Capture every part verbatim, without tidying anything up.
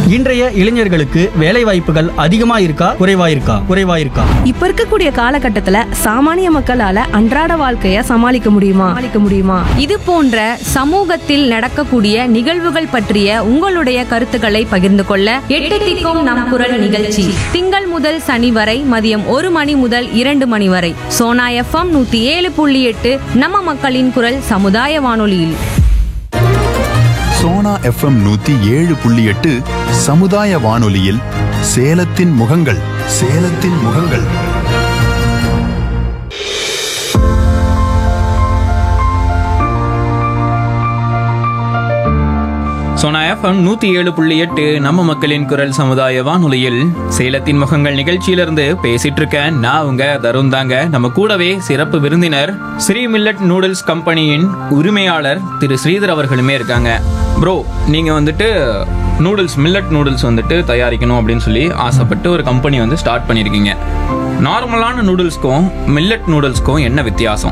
இன்றைய இளைஞர்களுக்கு வேலை வாய்ப்புகள் அதிகமா இருக்கா குறைவா இருக்கா குறைவா இருக்கா இப்ப இருக்கக்கூடிய காலகட்டத்துல சாமானிய மக்களால அன்றாட வாழ்க்கைய சமாளிக்க முடியுமா சமாளிக்க முடியுமா இது போன்ற சமூகத்தில் நடக்கக்கூடிய நிகழ்வுகள் பற்றிய உங்களுடைய கருத்துக்களை பகிர்ந்து கொள்ள எட்டு திக்கும் நம் குரல் நிகழ்ச்சி திங்கள் முதல் சனி வரை மதியம் ஒரு மணி முதல் இரண்டு மணி வரை சோனா எஃப்எம் நூத்தி ஏழு புள்ளி எட்டு நம்ம மக்களின் குரல் சமுதாய வானொலியில். சோனா எஃப்எம் நூத்தி ஏழு புள்ளி எட்டு சமுதாய வானொலியில் சேலத்தின் முகங்கள் சேலத்தின் முகங்கள். சோனா எஃப்எம் நூத்தி ஏழு புள்ளி எட்டு நம்ம மக்களின் குரல் சமுதாய வானொலியில் சேலத்தின் முகங்கள் நிகழ்ச்சியிலிருந்து பேசிட்டு இருக்கேன். நான் உங்க தருண் தாங்க. நம்ம கூடவே சிறப்பு விருந்தினர் ஸ்ரீ மில்லட் நூடுல்ஸ் கம்பெனியின் உரிமையாளர் திரு ஸ்ரீதர் அவர்களுமே இருக்காங்க. ப்ரோ, நீங்க வந்துட்டு நூடுல்ஸ் மில்லட் நூடுல்ஸ் வந்துட்டு தயாரிக்கணும் அப்படின்னு சொல்லி ஆசைப்பட்டு ஒரு கம்பெனி வந்து ஸ்டார்ட் பண்ணியிருக்கீங்க. நார்மலான நூடுல்ஸ்க்கும் மில்லட் நூடுல்ஸ்க்கும் என்ன வித்தியாசம்?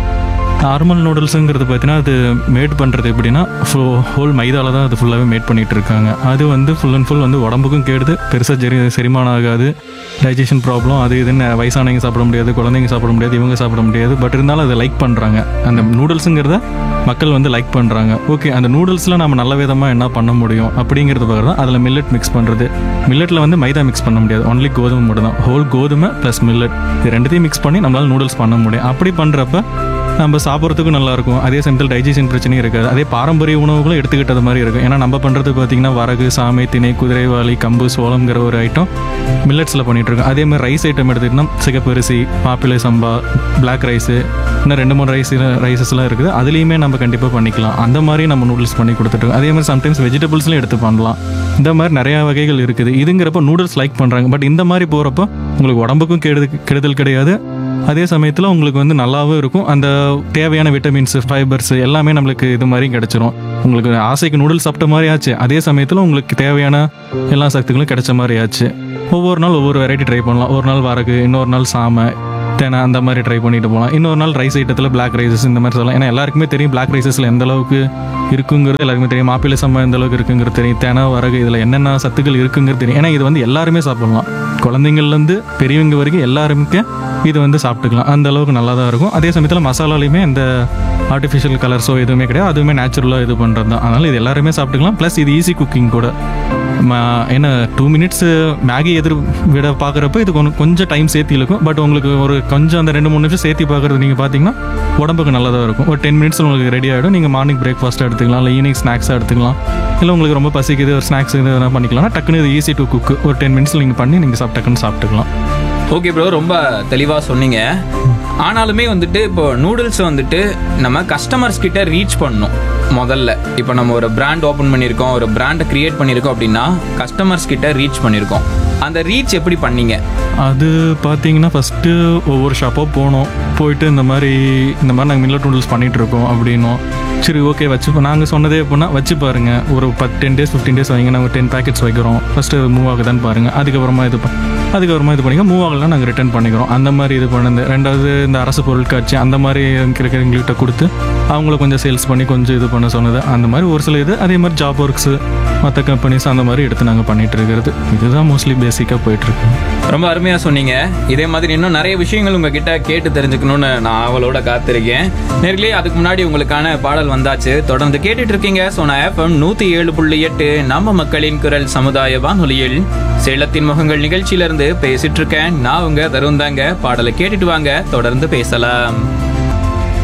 நார்மல் நூடுல்ஸுங்கிறது பார்த்தீங்கன்னா அது மேட் பண்ணுறது எப்படின்னா ஃபோ ஹோல் மைதாவில் தான் அது ஃபுல்லாகவே மேட் பண்ணிகிட்டு இருக்காங்க. அது வந்து ஃபுல் அண்ட் ஃபுல் வந்து உடம்புக்கும் கேடுது, பெருசாக ஜெரி செரிமானம் ஆகாது, டைஜஷன் ப்ராப்ளம் அது இதுன்னு வயசானவங்க சாப்பிட முடியாது, குழந்தைங்க சாப்பிட முடியாது, இவங்க சாப்பிட முடியாது. பட் இருந்தாலும் அதை லைக் பண்ணுறாங்க. அந்த நூடுல்ஸுங்கிறத மக்கள் வந்து லைக் பண்ணுறாங்க. ஓகே, அந்த நூடுல்ஸில் நம்ம நல்ல விதமாக என்ன பண்ண முடியும் அப்படிங்கிறது பார்க்குறது தான் அதில் மில்லட் மிக்ஸ் பண்ணுறது. மில்லட்டில் வந்து மைதா மிக்ஸ் பண்ண முடியாது, ஒன்லி கோதுமை மட்டும் தான். ஹோல் கோதுமை ப்ளஸ் மில்லட் இது ரெண்டுத்தையும் மிக்ஸ் பண்ணி நம்மளால் நூடுல்ஸ் பண்ண முடியும். அப்படி பண்ணுறப்ப நம்ம சாப்பிட்றதுக்கும் நல்லாயிருக்கும், அதே சமயத்தில் டைஜஷன் பிரச்சனையும் இருக்காது. அதே பாரம்பரிய உணவுகளும் எடுத்துக்கிட்டது மாதிரி இருக்கும். ஏன்னா நம்ம பண்ணுறது பார்த்திங்கன்னா வரகு, சாமை, திணை, குதிரைவாளி, கம்பு, சோளம்ங்கிற ஒரு ஐட்டம் மில்லட்ஸில் பண்ணிகிட்ருக்கோம். அதே மாதிரி ரைஸ் ஐட்டம் எடுத்துக்கிட்டோம்னா சிகப்பரிசி, மாப்பிள்ளை சம்பா, பிளாக் ரைஸு, இன்னும் ரெண்டு மூணு ரைஸ் ரைஸஸ்லாம் இருக்குது. அதுலேயுமே நம்ம கண்டிப்பாக பண்ணிக்கலாம். அந்த மாதிரி நம்ம நூடுல்ஸ் பண்ணி கொடுத்துட்ருக்கோம். அதே மாதிரி சம்டைம்ஸ் வெஜிடபிள்ஸ்லையும் எடுத்து பண்ணலாம். இந்த மாதிரி நிறையா வகைகள் இருக்குது. இதுங்கிறப்ப நூடுல்ஸ் லைக் பண்ணுறாங்க. பட் இந்த மாதிரி போகிறப்போ உங்களுக்கு உடம்புக்கும் கெடுது கெடுதல் கிடையாது, அதே சமயத்தில் உங்களுக்கு வந்து நல்லாவும் இருக்கும். அந்த தேவையான விட்டமின்ஸ், ஃபைபர்ஸ் எல்லாமே நம்மளுக்கு இது மாதிரி கிடச்சிரும். உங்களுக்கு ஆசைக்கு நூடுல்ஸ் சாப்பிட்ட மாதிரி ஆச்சு, அதே சமயத்தில் உங்களுக்கு தேவையான எல்லா சக்திகளும் கிடைச்ச மாதிரி ஆச்சு. ஒவ்வொரு நாள் ஒவ்வொரு வெரைட்டி ட்ரை பண்ணலாம். ஒரு நாள் வரகு, இன்னொரு நாள் சாமை, தேனை, அந்த மாதிரி ட்ரை பண்ணிட்டு போகலாம். இன்னொரு நாள் ரைஸ் ஐட்டத்தில் பிளாக் ரைஸஸ் இந்த மாதிரி சொல்லலாம். ஏன்னா எல்லாருக்குமே தெரியும் பிளாக் ரைஸஸில் எந்த அளவுக்கு இருக்குங்கிறது எல்லாருக்குமே தெரியும். மாப்பிள்ளை சம்பா எந்த அளவுக்கு இருக்குங்கிறது தெரியும். தேனை, வரகு இதில் என்னென்ன சத்துக்கள் இருக்குங்கிறது தெரியும். ஏன்னா இது வந்து எல்லாருமே சாப்பிடலாம், குழந்தைங்கள்லேருந்து பெரியவங்க வரைக்கும் எல்லாருமே இது வந்து சாப்பிட்டுக்கலாம். அந்த அளவுக்கு நல்லா தான் இருக்கும். அதே சமயத்தில் மசாலாலையுமே இந்த ஆர்டிஃபிஷியல் கலர்ஸோ எதுவுமே கிடையாது, அதுவுமே நேச்சுரலாக இது பண்ணுறது தான். அதனால் இது எல்லாருமே சாப்பிட்டுக்கலாம். ப்ளஸ் இது ஈஸி குக்கிங் கூட. ஏன்னா டூ மினிட்ஸு மேகி எதிர் விட பார்க்குறப்ப இது கொஞ்சம் கொஞ்சம் டைம் சேர்த்து இழுக்கும். பட் உங்களுக்கு ஒரு கொஞ்சம் அந்த ரெண்டு மூணு நிமிஷம் சேர்த்து பார்க்குறது நீங்கள் பார்த்தீங்கன்னா உடம்புக்கு நல்லதாக இருக்கும். ஒரு டென் மினிட்ஸ் உங்களுக்கு ரெடி ஆகிடும். நீங்கள் மார்னிங் பிரேக்ஃபாஸ்ட்டாக எடுத்துக்கலாம், இல்லை ஈவினிங் ஸ்நாக்ஸாக எடுத்துக்கலாம். இல்லை உங்களுக்கு ரொம்ப பசிக்குது, ஒரு ஸ்நாக்ஸ் இது எதனா பண்ணிக்கலாம்னா டக்குன்னு இது ஈஸி டு குக்கு. ஒரு டென் மினிட்ஸில் நீங்கள் பண்ணி நீங்கள் சாப்பிட்டு டக்குன்னு சாப்பிட்டுக்கலாம். ஓகே ப்ரோ, ரொம்ப தெளிவாக சொன்னீங்க. ஆனாலுமே வந்துட்டு இப்போ நூடுல்ஸ் வந்துட்டு நம்ம கஸ்டமர்ஸ் கிட்ட ரீச் பண்ணணும். முதல்ல இப்போ நம்ம ஒரு பிராண்ட் ஓப்பன் பண்ணியிருக்கோம், ஒரு பிராண்டை கிரியேட் பண்ணியிருக்கோம் அப்படின்னா கஸ்டமர்ஸ் கிட்ட ரீச் பண்ணியிருக்கோம். அந்த ரீச் எப்படி பண்ணீங்க? அது பார்த்தீங்கன்னா ஃபஸ்ட்டு ஒவ்வொரு ஷாப்பாக போனோம். போயிட்டு இந்த மாதிரி இந்த மாதிரி நாங்கள் மில்லட் நூடுல்ஸ் பண்ணிகிட்ருக்கோம் அப்படின்னோம். சரி ஓகே வச்சுப்போம். நாங்கள் சொன்னதே எப்படின்னா வச்சு பாருங்கள், ஒரு பத்து டென் டேஸ் ஃபிஃப்டீன் டேஸ் வைங்க, நாங்கள் டென் பேக்கெட்ஸ் வைக்கிறோம், ஃபஸ்ட்டு மூவ் ஆகுதான்னு பாருங்கள், அதுக்கப்புறமா இது அதுக்கப்புறமா இது பண்ணிங்க, மூவ் ஆகலாம் நாங்கள் ரிட்டர்ன் பண்ணிக்கிறோம். அந்த மாதிரி இது பண்ணது. ரெண்டாவது இந்த அரசு பொருட்காட்சி அந்த மாதிரி இருக்கிறவங்கள்ட்ட கொடுத்து அவங்கள கொஞ்சம் சேல்ஸ் பண்ணி கொஞ்சம் இது பண்ண சொன்னது. அந்த மாதிரி ஒரு சில இது. அதே மாதிரி ஜாப் ஒர்க்ஸு, மற்ற கம்பெனிஸ் அந்த மாதிரி எடுத்து நாங்கள் பண்ணிகிட்டு இருக்கிறது. இதுதான் மோஸ்ட்லி பேசிக்காக போயிட்டுருக்கு. ரொம்ப அருமையாக சொன்னீங்க. இதே மாதிரி இன்னும் நிறைய விஷயங்கள் உங்ககிட்ட கேட்டு தெரிஞ்சுக்கணும்னு நான் அவளோட காத்திருக்கேன். நேர்களே, அதுக்கு முன்னாடி உங்களுக்கான பாடல் வந்தாச்சு. தொடர்ந்து கேட்டுட்டு இருக்கீங்க சோனா எஃப்எம் நூற்றி ஏழு புள்ளி எட்டு நம்ம மக்களின் குரல் சமுதாய வானொலியில் சேலத்தின் முகங்கள் நிகழ்ச்சியிலிருந்து பேசிட்டு இருக்கேன். நான் உங்க தருண் தாங்க. பாடலை கேட்டுட்டு வாங்க, தொடர்ந்து பேசலாம்.